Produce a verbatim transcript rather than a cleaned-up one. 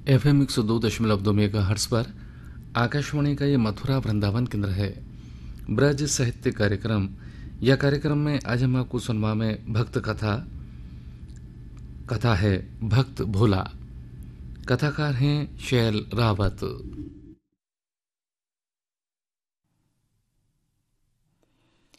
F M एक सौ दो दशमलव दो मेगा हर्ट्स पर आकाशवाणी का ये मथुरा वृंदावन केंद्र है। ब्रज साहित्य कार्यक्रम या कार्यक्रम में आज हम आपको सुनवा में भक्त कथा कथा है भक्त भोला। कथाकार हैं शैल रावत।